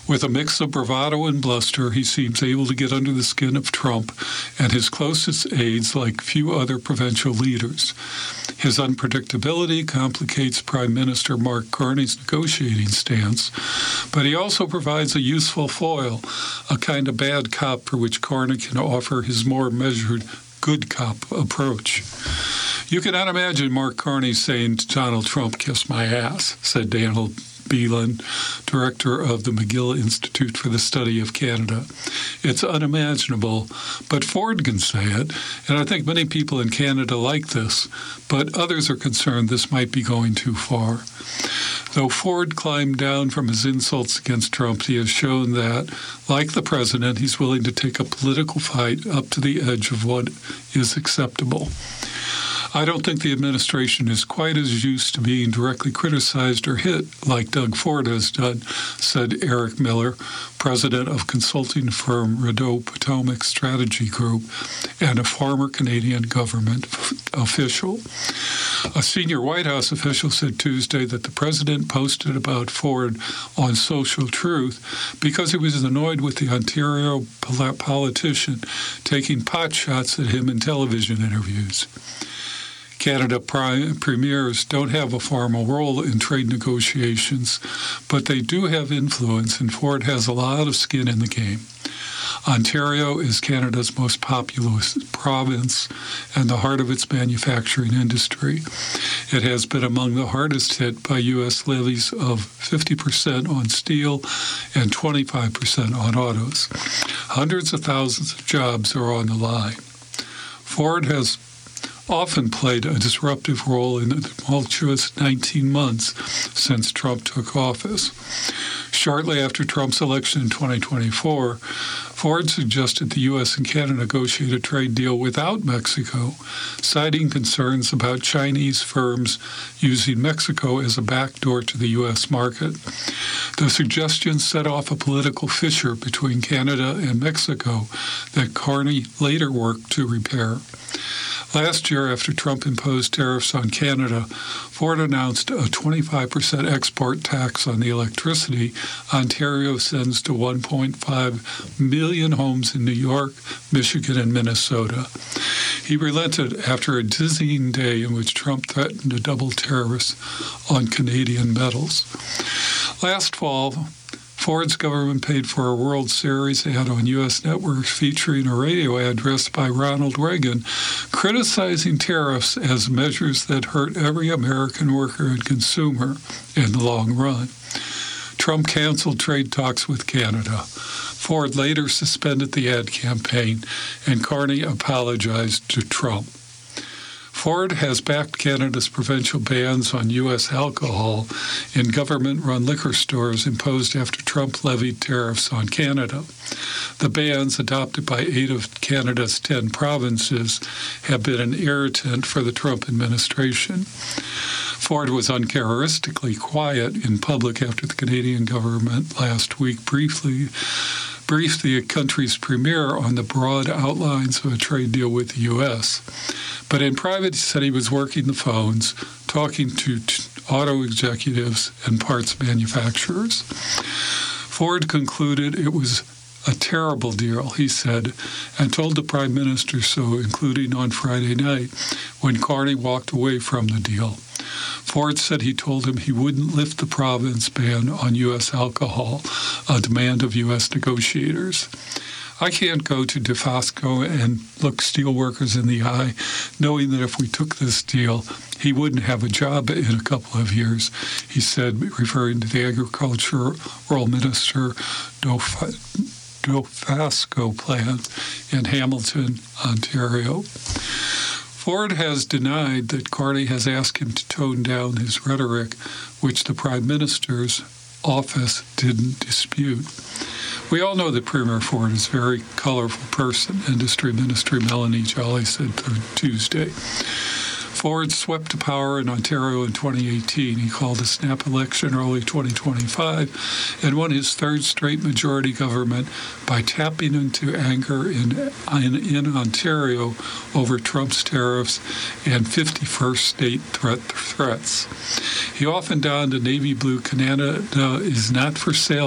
With a mix of bravado and bluster, he seems able to get under the skin of Trump and his closest aides like few other provincial leaders. His unpredictability complicates Prime Minister Mark Carney's negotiating stance, but he also provides a useful foil, a kind of bad cop for which Carney can offer his more measured good cop approach. You cannot imagine Mark Carney saying to Donald Trump, "Kiss my ass," said Daniel Beelan, director of the McGill Institute for the Study of Canada. It's unimaginable, but Ford can say it, and I think many people in Canada like this, but others are concerned this might be going too far. Though Ford climbed down from his insults against Trump, he has shown that, like the president, he's willing to take a political fight up to the edge of what is acceptable. I don't think the administration is quite as used to being directly criticized or hit like Doug Ford has done, said Eric Miller, president of consulting firm Rideau Potomac Strategy Group and a former Canadian government official. A senior White House official said Tuesday that the president posted about Ford on Social Truth because he was annoyed with the Ontario politician taking pot shots at him in television interviews. Canada premiers don't have a formal role in trade negotiations, but they do have influence, and Ford has a lot of skin in the game. Ontario is Canada's most populous province and the heart of its manufacturing industry. It has been among the hardest hit by U.S. levies of 50% on steel and 25% on autos. Hundreds of thousands of jobs are on the line. Ford has often played a disruptive role in the tumultuous 19 months since Trump took office. Shortly after Trump's election in 2024, Ford suggested the U.S. and Canada negotiate a trade deal without Mexico, citing concerns about Chinese firms using Mexico as a backdoor to the U.S. market. The suggestion set off a political fissure between Canada and Mexico that Carney later worked to repair. Last year, after Trump imposed tariffs on Canada, Ford announced a 25% export tax on the electricity Ontario sends to 1.5 million homes in New York, Michigan, and Minnesota. He relented after a dizzying day in which Trump threatened to double tariffs on Canadian metals. Last fall, Ford's government paid for a World Series ad on U.S. networks featuring a radio address by Ronald Reagan criticizing tariffs as measures that hurt every American worker and consumer in the long run. Trump canceled trade talks with Canada. Ford later suspended the ad campaign, and Carney apologized to Trump. Ford has backed Canada's provincial bans on U.S. alcohol in government-run liquor stores imposed after Trump levied tariffs on Canada. The bans, adopted by 8 of Canada's 10 provinces, have been an irritant for the Trump administration. Ford was uncharacteristically quiet in public after the Canadian government last week briefed the country's premier on the broad outlines of a trade deal with the U.S. But in private, he said he was working the phones, talking to auto executives and parts manufacturers. Ford concluded it was a terrible deal, he said, and told the Prime Minister so, including on Friday night, when Carney walked away from the deal. Ford said he told him he wouldn't lift the province ban on U.S. alcohol, a demand of U.S. negotiators. I can't go to Dofasco and look steelworkers in the eye, knowing that if we took this deal, he wouldn't have a job in a couple of years, he said, referring to the agricultural minister Dofasco plant in Hamilton, Ontario. Ford has denied that Carney has asked him to tone down his rhetoric, which the Prime Minister's office didn't dispute. We all know that Premier Ford is a very colorful person, Industry Minister Melanie Joly said Tuesday. Ford swept to power in Ontario in 2018. He called a snap election early 2025 and won his third straight majority government by tapping into anger in Ontario over Trump's tariffs and 51st state threats. He often donned a navy blue "Canada is not for sale"